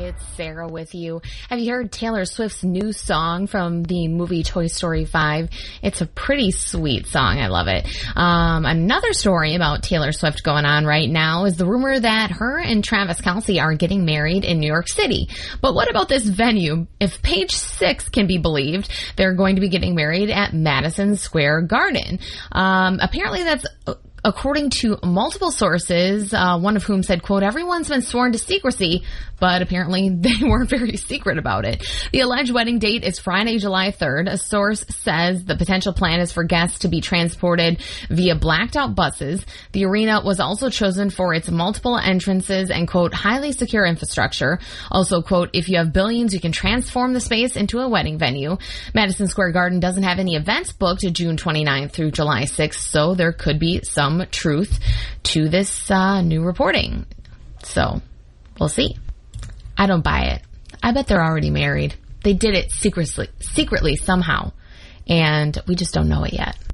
it's Sarah with you. Have you heard Taylor Swift's new song from the movie Toy Story 5? It's a pretty sweet song. I love it. Another story about Taylor Swift going on right now is the rumor that her and Travis Kelce are getting married in New York City. But what about this venue? If Page Six can be believed, they're going to be getting married at Madison Square Garden. Apparently that's according to multiple sources, one of whom said, quote, everyone's been sworn to secrecy, but apparently they weren't very secret about it. The alleged wedding date is Friday, July 3rd. A source says the potential plan is for guests to be transported via blacked out buses. The arena was also chosen for its multiple entrances and, quote, highly secure infrastructure. Also, quote, if you have billions, you can transform the space into a wedding venue. Madison Square Garden doesn't have any events booked June 29th through July 6th, so there could be some truth to this new reporting. So we'll see. I don't buy it. I bet they're already married. They did it secretly somehow, and we just don't know it yet.